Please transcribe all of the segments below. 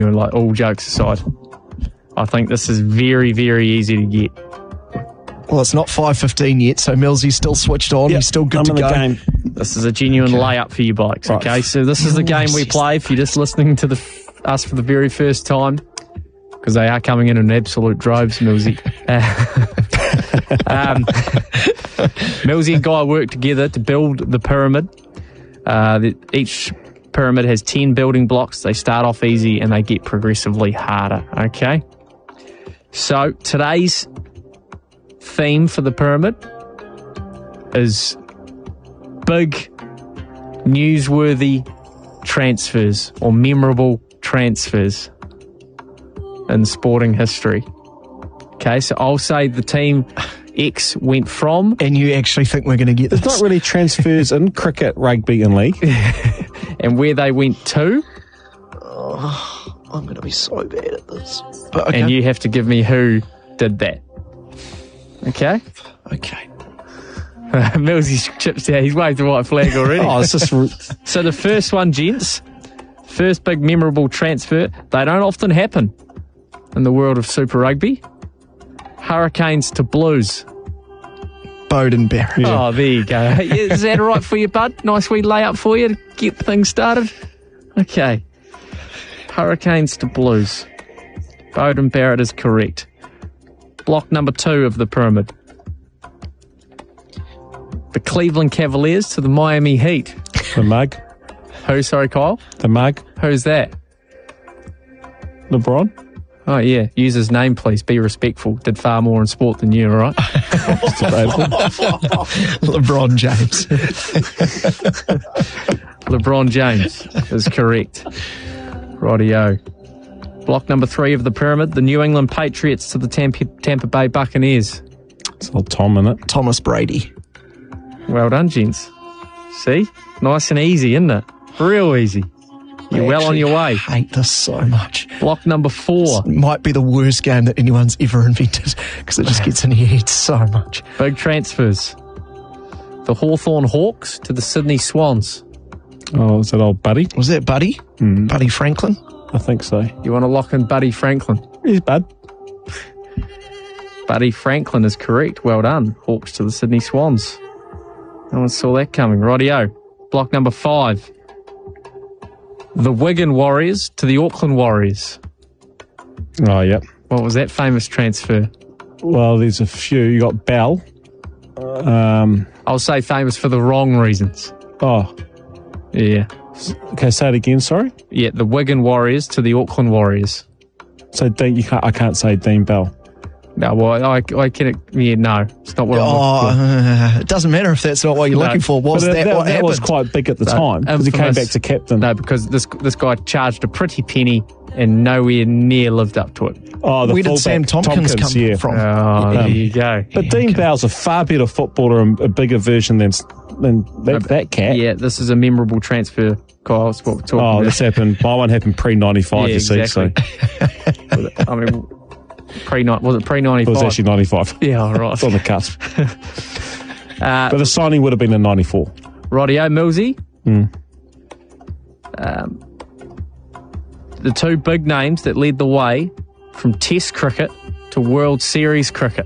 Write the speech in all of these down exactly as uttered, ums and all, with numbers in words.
like all jokes aside, I think this is very, very easy to get. Well, it's not five fifteen yet, so Millsy's still switched on. Yep, He's still good I'm to in the go. game. This is a genuine Okay. layup for you bikes, Right. okay? So this is the game we play if you're just listening to the us for the very first time, because they are coming in in absolute droves, Millsy. um, Millsy and Guy work together to build the pyramid. Uh, the, each pyramid has ten building blocks. They start off easy and they get progressively harder, okay? So today's theme for the pyramid is big, newsworthy transfers or memorable transfers in sporting history. Okay, so I'll say the team X went from... And you actually think we're going to get this? It's not really transfers in cricket, rugby and league. and where they went to, Oh, I'm going to be so bad at this. But okay. and you have to give me who did that. Okay? Okay. Millsy's chips out. He's waved the white flag already. Oh, it's just... So the first one, gents, first big memorable transfer, they don't often happen in the world of Super Rugby. Hurricanes to Blues. Bowden Barrett. Yeah. Oh, there you go. Is that all right for you, bud? Nice wee layup for you to get things started? Okay. Hurricanes to Blues. Bowden Barrett is correct. Block number two of the pyramid. The Cleveland Cavaliers to the Miami Heat. The mug. Who, sorry, Kyle? The mug. Who's that? LeBron. Oh, yeah. Use his name, please. Be respectful. Did far more in sport than you, all right? LeBron James. LeBron James is correct. Rightio. Block number three of the pyramid. The New England Patriots to the Tampa, Tampa Bay Buccaneers. It's old Tom in it. Thomas Brady. Well done, gents. See? Nice and easy, isn't it? Real easy. You're I well on actually your way. hate this so much. Block number four. It might be the worst game that anyone's ever invented because it just gets in your head so much. Big transfers. The Hawthorn Hawks to the Sydney Swans. Oh, is that old Buddy? Was that Buddy? Mm. Buddy Franklin? I think so. You want to lock in Buddy Franklin? He's Bud. Buddy Franklin is correct. Well done. Hawks to the Sydney Swans. No one saw that coming. Rightio. Block number five. The Wigan Warriors to the Auckland Warriors. Oh, yep. What was that famous transfer? Well, there's a few. You got Bell. Um, I'll say famous for the wrong reasons. oh, Yeah. okay. Say it again. Sorry. Yeah, the Wigan Warriors to the Auckland Warriors. So Dean, you can't. I can't say Dean Bell. No, well, I, I can... Yeah, no. It's not what I'm Oh, looking uh, it doesn't matter if that's not what you're No. looking for. Was But that, that, what that happened? was quite big at the No, time because he came infamous. back to captain. No, because this this guy charged a pretty penny and nowhere near lived up to it. Oh, the Where did fullback, Sam Tompkins, come yeah. from? Oh, there Um, you go. But Dean Bell's a far better footballer and a bigger version than than that, that cat. Yeah, this is a memorable transfer, Kyle. That's what we're talking Oh, about. this happened. My one happened pre ninety-five. Yeah, you see, exactly. so I mean, pre was it pre it ninety-five? was actually ninety-five. Yeah, all right. It's on the cusp. Uh, But the signing would have been in ninety-four. Rightio, Millsy. Mm. Um, the two big names that led the way from Test cricket to World Series cricket.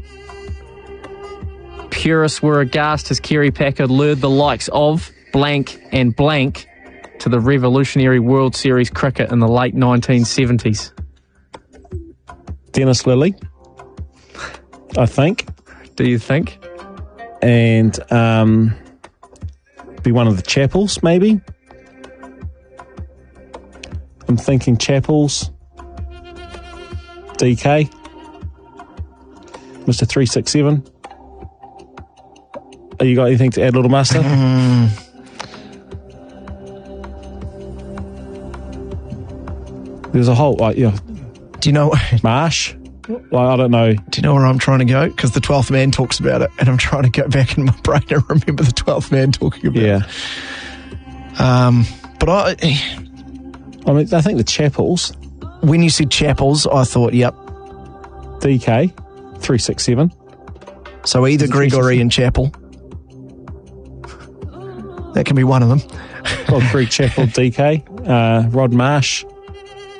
Purists were aghast as Kerry Packer lured the likes of blank and blank to the revolutionary World Series cricket in the late nineteen seventies. Dennis Lilly, I think, Do you think? and um, be one of the Chapels, maybe. I'm thinking Chapels, D K, Mister three six seven. Have you got anything to add, Little Master? There's a whole, like, yeah, Do you know? Marsh. Like, I don't know. Do you know where I'm trying to go? Because the twelfth man talks about it, and I'm trying to go back in my brain and remember the twelfth man talking about Yeah. it. Um, but I, I mean, I think the Chapels, when you said Chapels, I thought, yep. D K, three six seven. So either Gregory and Chapel. That can be one of them. Well, Greg Chappell, D K, uh, Rod Marsh,